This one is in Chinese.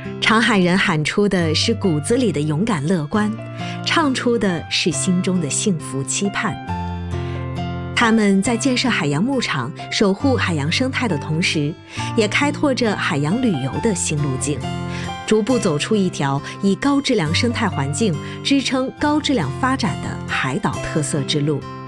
长海人喊出的是骨子里的勇敢乐观，唱出的是心中的幸福期盼。他们在建设海洋牧场、守护海洋生态的同时，也开拓着海洋旅游的新路径，逐步走出一条以高质量生态环境支撑高质量发展的海岛特色之路。